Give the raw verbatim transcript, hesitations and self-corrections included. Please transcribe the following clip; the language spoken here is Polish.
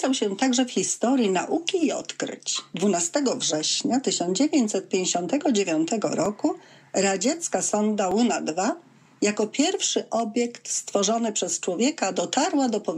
wpisał się także w historię nauki i odkryć. dwunastego września tysiąc dziewięćset pięćdziesiątego dziewiątego roku radziecka sonda Luna dwa jako pierwszy obiekt stworzony przez człowieka dotarła do